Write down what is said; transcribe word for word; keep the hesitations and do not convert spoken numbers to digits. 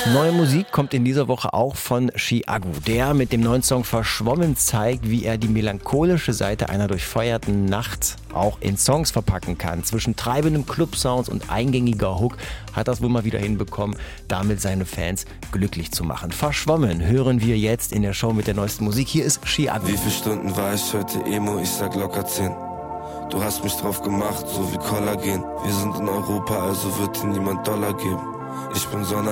Neue Musik kommt in dieser Woche auch von Chiago, der mit dem neuen Song Verschwommen zeigt, wie er die melancholische Seite einer durchfeuerten Nacht auch in Songs verpacken kann. Zwischen treibendem Club-Sounds und eingängiger Hook hat das wohl mal wieder hinbekommen, damit seine Fans glücklich zu machen. Verschwommen hören wir jetzt in der Show mit der neuesten Musik. Hier ist Chiago. Wie viele Stunden war ich heute Emo? Ich sag locker zehn. Du hast mich drauf gemacht, so wie Kollagen. Wir sind in Europa, also wird dir niemand Dollar geben. Ich bin Sonne